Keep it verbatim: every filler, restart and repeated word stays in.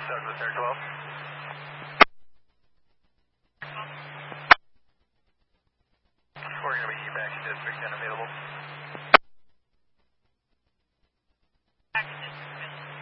Douglas Air twelve. We're going to be back in district and available.